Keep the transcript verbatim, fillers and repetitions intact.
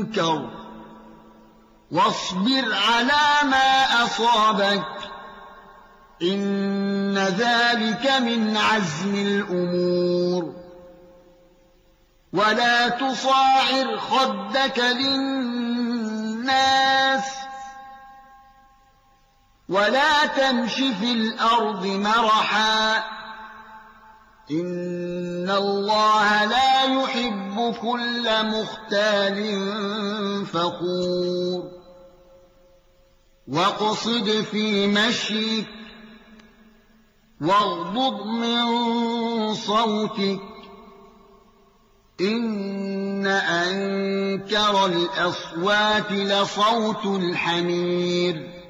المنكر واصبر على ما أصابك إن ذلك من عزم الأمور ولا تصاعر خدك للناس ولا تمش في الأرض مرحا إن الله لا يحب كل مختال فخور واقصد في مشيك واغضض من صوتك إن أنكر الأصوات لصوت الحمير